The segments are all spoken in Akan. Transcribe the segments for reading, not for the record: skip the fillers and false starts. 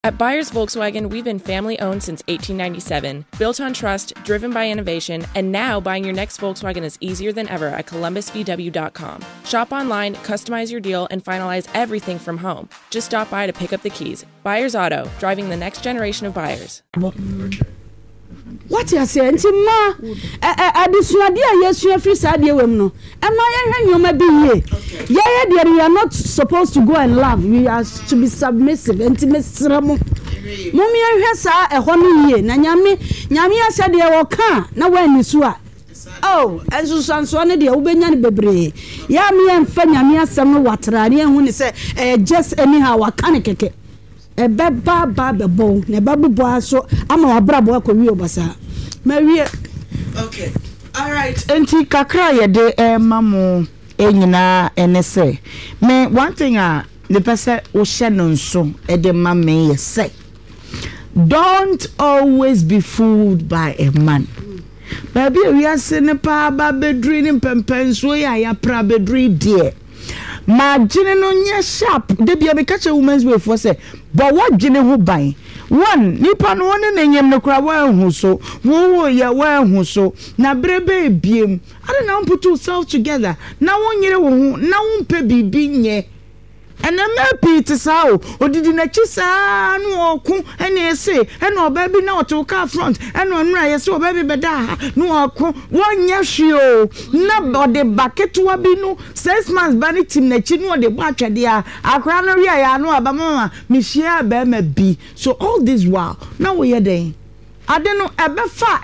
At Byers Volkswagen, we've been family-owned since 1897, built on trust, driven by innovation, and now buying your next Volkswagen is easier than ever at columbusvw.com. Shop online, customize your deal, and finalize everything from home. Just stop by to pick up the keys. Byers Auto, driving the next generation of buyers. What you say? Ma, adisuade a yesu afri saade wem no. Emma ye hwanyoma bi ye. Yeah, we are not supposed to go and love. We are to be submissive. Enti mesra mo. Mum ye hwe sa ehɔ no ye. Na nyame asade e wo ka na wani so a. Oh, ensusanso ne de wobenya ne bebre. Ya me emfa nyame asɛm no watrare ehu ne se just anyhow wakane keke. Baba bebo ne babu aso ama wabrabo akowi obasa mawie. Okay, all right, enti kakra ye de mamo enyina enese me one thing the person wo hye no nso e de mame ye say don't always be fooled by a man. Baby we are sene pa ba bedri ni pempenso ya pra bedri die ma gene no nye sharp de bia me catch a woman's way for say but what gene ho ban one nipa no one na nyem no kra wa hu so wo ya wa hu so na brebe biem ade na put yourself together na wonyere wo hu na wo mpe bibi nye ena me piti sao odidi na chi saa no oku ene ese ena obabi na oto car front ena onra yese obabi beda no oku wonya hwio na bode baketo bi no 6 months bani tim na chi no de bo atwede a akra no wi ya no aba mama me hia ba ma bi so all this while now we are there ade no ebefa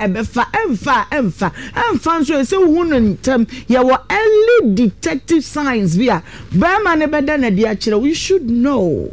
emfa so ese hu no ntem ye wo early detective signs via ba ma ne beda na dia kire we should know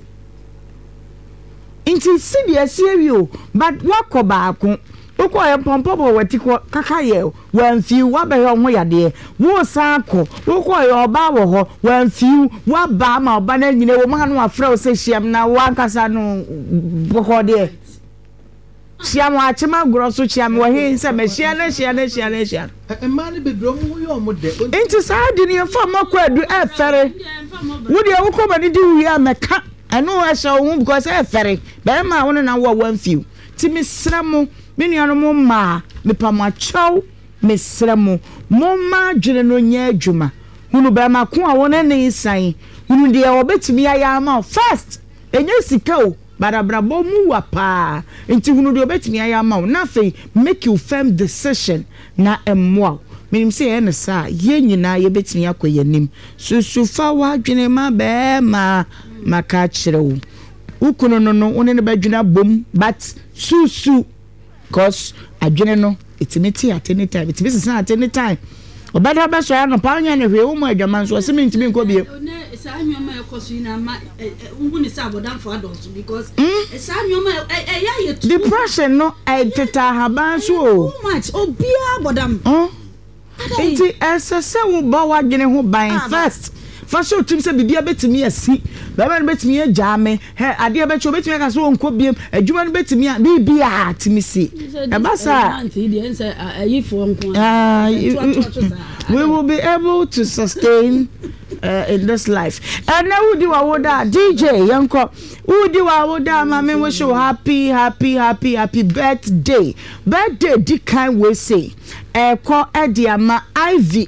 inti serious you but wakoba akon oko ye pompobo watiko kakaye wanfi wabehe ho yade wo sanko oko ye oba wo ho wanfi waba ma oba na nyine wo ma no afra o se hyiam na wankasa no bokode Siam achema grosso chiam wa he se me hia na emani bedrom wo yo mo de enti saa de ne fa makwadu e fere wo de wo ko bani di wi ameka eno a sha wo because e fere be ma wo na wo wanfiu ti misramo me nuano mo ma me pa ma chaw misramo mo ma dwene no nya adwuma hunu be ma ko a wo na ne san hunu de wo betimi aya ma first enye sika o barabrabo mu wapa enti hunu de obetimi aya ma na fe make you firm decision na emwa minim se ene sa ye nyina ye betimi akoyanim susufa wa dwene ma be ma maka kirewo ukuno no one ne badwena bom but susu cause adwene no etimeti at any time etimi se at any time obada ba so ya no pa nya ne hwe wo mu adwaman so se mentimi nko bie sa nyoma ekosu na ma nguni sa bodan for adults because sa nyoma ya ye depression no teta haban so too much obia bodam enti esa se wo ba wa dwene ho ban first fashion tim se bibia betimi asi baba no betimi ajame he ade be cho betimi ka so onko biem adwuma no betimi bibia timi si e ba sa we will be able to sustain in this life. And now we do our DJ Yanko. We do our mama wish you happy birthday. Birthday di kind we say. Eko ediama Ivy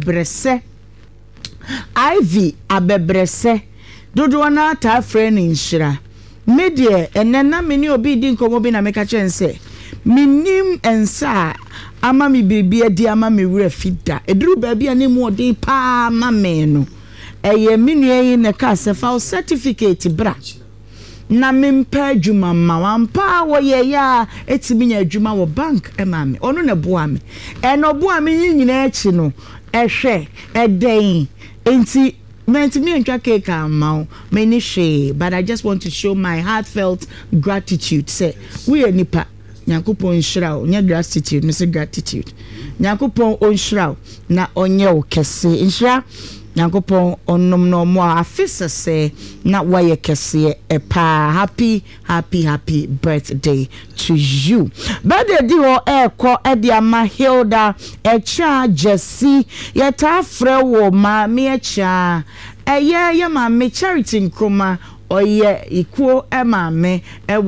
abebrese. Dodo na ta friend inshira. Media enena meni obi di nkomo bi na meka chense. Minim ensa ama mi bibi adi ama mi wura fida. Eduru baby anemu odin pa ma me no. Eye minue ne ka sefa certificate bra na mempa adwuma ma wampa wo ye ya etimi nya adwuma wo bank ema me ono na boa me eno boa me nyina achi no ehwe eden enti mentimi ntwa cake amao me ni hwe but I just want to show my heartfelt gratitude say we anipa Nyakopon nhyira nya gratitude me say gratitude Nyakopon onhyira na onye wo kese nhyira Nyakopon onom no mo afisa se na waye kese epa happy birthday to you. Birthday di ho eko edi ama Hilda echa Jesse yeta frɛ wo ma me echa eye ye ma me charity nkroma ɔyɛ ikuo maame